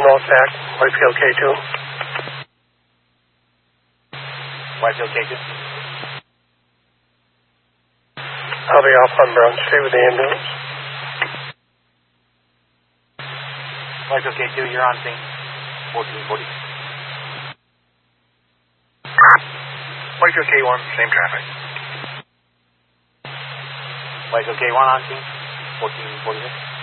North Whitefield K2. Whitefield K2. I'll be off on Brown Street with the ambulance. Whitefield K2, you're on scene. 1440. Whitefield K1, same traffic. Whitefield K1 on scene. 1446.